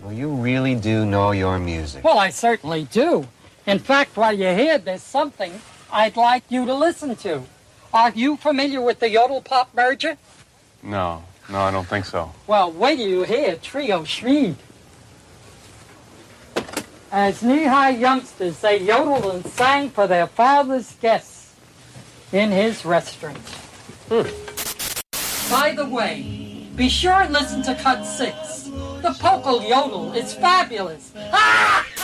Well, you really do know your music. Well, I certainly do. In fact, while you're here, there's something I'd like you to listen to. Are you familiar with the Yodel Pop merger? No, I don't think so. Well, wait till you hear Trio Schmid. As knee-high youngsters, they yodeled and sang for their father's guests in his restaurant. By the way, be sure and listen to Cut 6. The Pokal Yodel is fabulous. Ah!